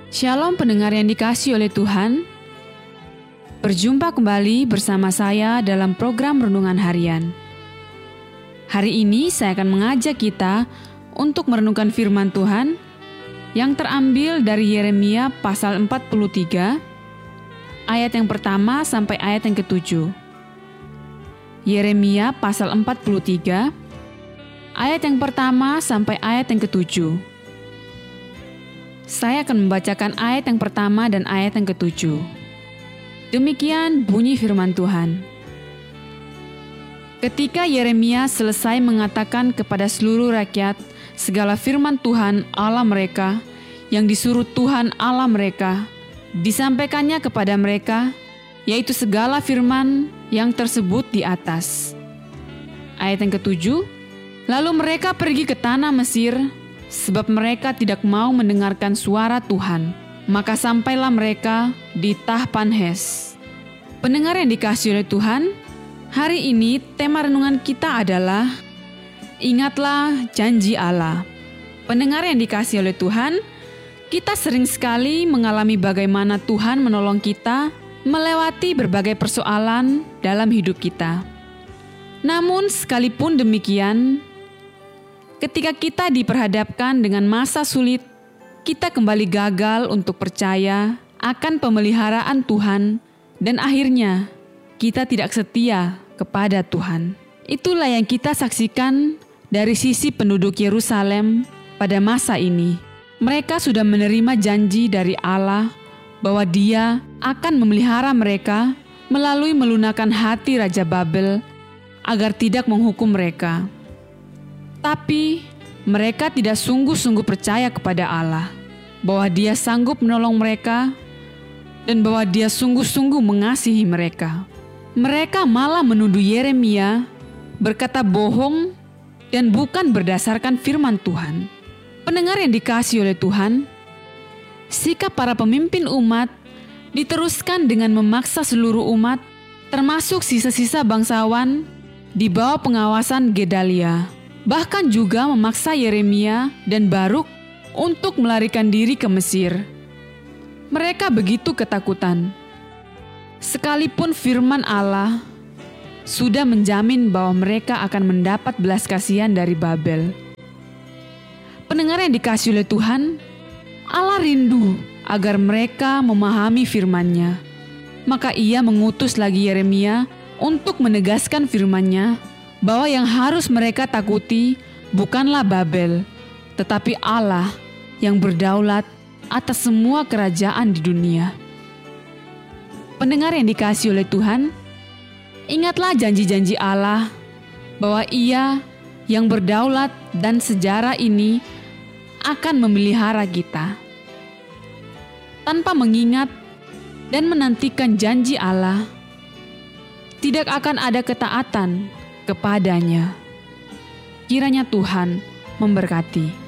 Shalom pendengar yang dikasihi oleh Tuhan. Berjumpa kembali bersama saya dalam program Renungan Harian. Hari ini saya akan mengajak kita untuk merenungkan firman Tuhan yang terambil dari Yeremia pasal 43, ayat yang pertama sampai ayat yang ke-7. Yeremia pasal 43, ayat yang pertama sampai ayat yang ke-7. Saya akan membacakan ayat yang pertama dan ayat yang ke-7. Demikian bunyi firman Tuhan. Ketika Yeremia selesai mengatakan kepada seluruh rakyat segala firman Tuhan Allah mereka yang disuruh Tuhan Allah mereka, disampaikannya kepada mereka, yaitu segala firman yang tersebut di atas. Ayat yang ke-7, lalu mereka pergi ke tanah Mesir, sebab mereka tidak mau mendengarkan suara Tuhan. Maka sampailah mereka di Tahpanhes. Pendengar yang dikasihi oleh Tuhan, hari ini tema renungan kita adalah Ingatlah janji Allah. Pendengar yang dikasihi oleh Tuhan, kita sering sekali mengalami bagaimana Tuhan menolong kita melewati berbagai persoalan dalam hidup kita. Namun sekalipun demikian, ketika kita diperhadapkan dengan masa sulit, kita kembali gagal untuk percaya akan pemeliharaan Tuhan dan akhirnya kita tidak setia kepada Tuhan. Itulah yang kita saksikan dari sisi penduduk Yerusalem pada masa ini. Mereka sudah menerima janji dari Allah bahwa Dia akan memelihara mereka melalui melunakkan hati Raja Babel agar tidak menghukum mereka. Tapi mereka tidak sungguh-sungguh percaya kepada Allah, bahwa Dia sanggup menolong mereka dan bahwa Dia sungguh-sungguh mengasihi mereka. Mereka malah menuduh Yeremia berkata bohong dan bukan berdasarkan firman Tuhan. Pendengar yang dikasihi oleh Tuhan, sikap para pemimpin umat diteruskan dengan memaksa seluruh umat, termasuk sisa-sisa bangsawan, di bawah pengawasan Gedalia. Bahkan juga memaksa Yeremia dan Baruk untuk melarikan diri ke Mesir. Mereka begitu ketakutan. Sekalipun firman Allah sudah menjamin bahwa mereka akan mendapat belas kasihan dari Babel. Pendengar yang dikasihi oleh Tuhan, Allah rindu agar mereka memahami firman-Nya. Maka Ia mengutus lagi Yeremia untuk menegaskan firman-Nya, bahwa yang harus mereka takuti bukanlah Babel, tetapi Allah yang berdaulat atas semua kerajaan di dunia. Pendengar yang dikasihi oleh Tuhan, ingatlah janji-janji Allah bahwa Ia yang berdaulat dan sejarah ini akan memelihara kita. Tanpa mengingat dan menantikan janji Allah, tidak akan ada ketaatan kepadanya. Kiranya Tuhan memberkati.